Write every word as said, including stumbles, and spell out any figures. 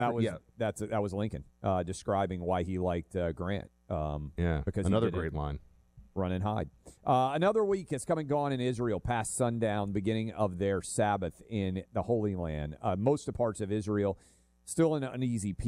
That was yeah. that's that was Lincoln uh, describing why he liked uh, Grant. Um, Yeah, because another he didn't great line. Run and hide. Uh, another week has come and gone in Israel past sundown, beginning of their Sabbath in the Holy Land. Uh, most of parts of Israel still in an uneasy peace.